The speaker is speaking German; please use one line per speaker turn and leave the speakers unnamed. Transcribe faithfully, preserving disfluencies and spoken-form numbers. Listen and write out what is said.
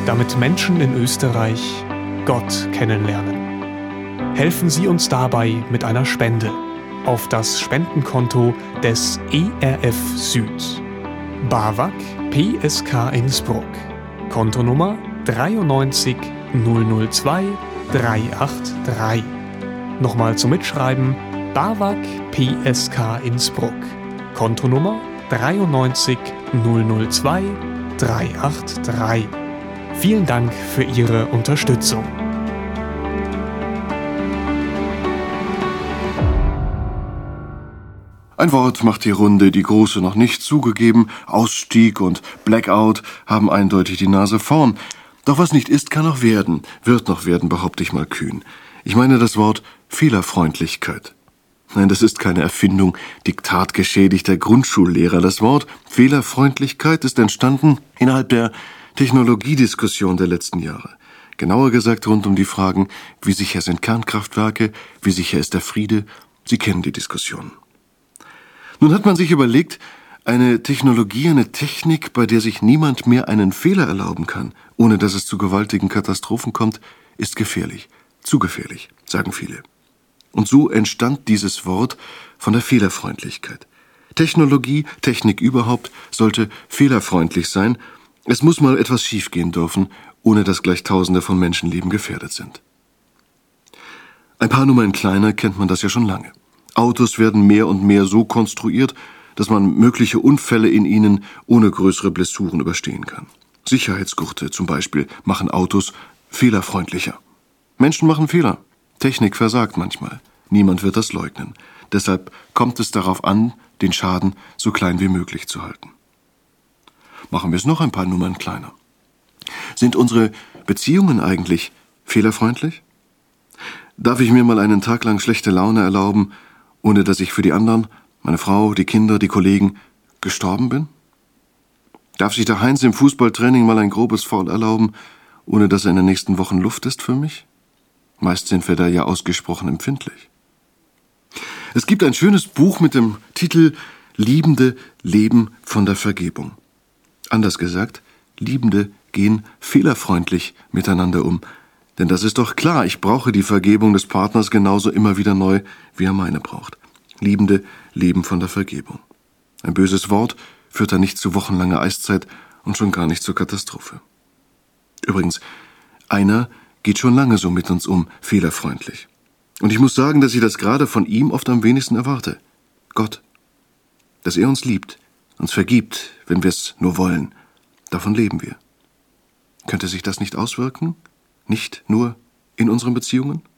damit Menschen in Österreich Gott kennenlernen. Helfen Sie uns dabei mit einer Spende auf das Spendenkonto des E R F Süd. BAWAG P S K Innsbruck. Kontonummer dreiundneunzig null null zwei drei acht drei. Nochmal zum Mitschreiben: BAWAG P S K Innsbruck. Kontonummer dreiundneunzig null null zwei drei acht drei. Vielen Dank für Ihre Unterstützung.
Ein Wort macht die Runde, die große noch nicht zugegeben. Ausstieg und Blackout haben eindeutig die Nase vorn. Doch was nicht ist, kann noch werden, wird noch werden, behaupte ich mal kühn. Ich meine das Wort Fehlerfreundlichkeit. Nein, das ist keine Erfindung diktatgeschädigter Grundschullehrer. Das Wort Fehlerfreundlichkeit ist entstanden innerhalb der Technologiediskussion der letzten Jahre. Genauer gesagt rund um die Fragen, wie sicher sind Kernkraftwerke, wie sicher ist der Friede. Sie kennen die Diskussion. Nun hat man sich überlegt, eine Technologie, eine Technik, bei der sich niemand mehr einen Fehler erlauben kann, ohne dass es zu gewaltigen Katastrophen kommt, ist gefährlich. Zu gefährlich, sagen viele. Und so entstand dieses Wort von der Fehlerfreundlichkeit. Technologie, Technik überhaupt, sollte fehlerfreundlich sein. Es muss mal etwas schiefgehen dürfen, ohne dass gleich Tausende von Menschenleben gefährdet sind. Ein paar Nummern kleiner kennt man das ja schon lange. Autos werden mehr und mehr so konstruiert, dass man mögliche Unfälle in ihnen ohne größere Blessuren überstehen kann. Sicherheitsgurte zum Beispiel machen Autos fehlerfreundlicher. Menschen machen Fehler. Technik versagt manchmal. Niemand wird das leugnen. Deshalb kommt es darauf an, den Schaden so klein wie möglich zu halten. Machen wir es noch ein paar Nummern kleiner. Sind unsere Beziehungen eigentlich fehlerfreundlich? Darf ich mir mal einen Tag lang schlechte Laune erlauben, ohne dass ich für die anderen, meine Frau, die Kinder, die Kollegen, gestorben bin? Darf sich der Heinz im Fußballtraining mal ein grobes Foul erlauben, ohne dass er in den nächsten Wochen Luft ist für mich? Meist sind wir da ja ausgesprochen empfindlich. Es gibt ein schönes Buch mit dem Titel Liebende leben von der Vergebung. Anders gesagt, Liebende gehen fehlerfreundlich miteinander um. Denn das ist doch klar, ich brauche die Vergebung des Partners genauso immer wieder neu, wie er meine braucht. Liebende leben von der Vergebung. Ein böses Wort führt da nicht zu wochenlanger Eiszeit und schon gar nicht zur Katastrophe. Übrigens, einer geht schon lange so mit uns um, fehlerfreundlich. Und ich muss sagen, dass ich das gerade von ihm oft am wenigsten erwarte. Gott. Dass er uns liebt, uns vergibt, wenn wir es nur wollen. Davon leben wir. Könnte sich das nicht auswirken? Nicht nur in unseren Beziehungen?